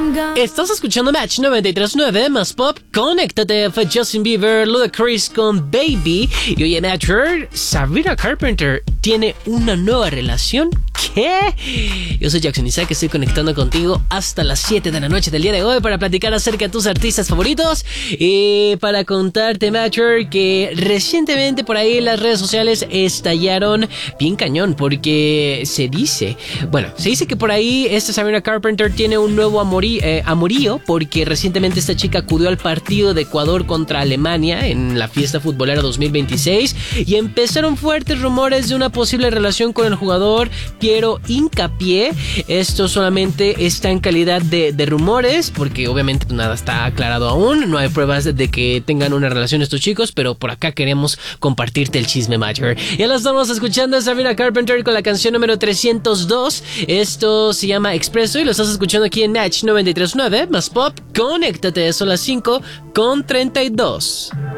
Estás escuchando Match 93.9 más pop. Conéctate. Fue Justin Bieber, Ludacris con Baby. Y oye, Matcher, Sabrina Carpenter tiene una nueva relación. ¿Qué? Yo soy Jackson Isaac, estoy conectando contigo hasta las 7 de la noche del día de hoy para platicar acerca de tus artistas favoritos y para contarte, Matcher, que recientemente por ahí las redes sociales estallaron bien cañón porque se dice que por ahí esta Sabrina Carpenter tiene un nuevo amorío porque recientemente esta chica acudió al partido de Ecuador contra Alemania en la fiesta futbolera 2026 y empezaron fuertes rumores de una posible relación con el jugador Piero Hincapié. Esto solamente está en calidad de rumores porque obviamente nada está aclarado aún, no hay pruebas de que tengan una relación estos chicos, pero por acá queremos compartirte el chisme, Matcher. Ya la estamos escuchando a Sabrina Carpenter con la canción número 302. Esto se llama Expreso y lo estás escuchando aquí en Match 93.9 más pop. Conéctate, son las 5:32.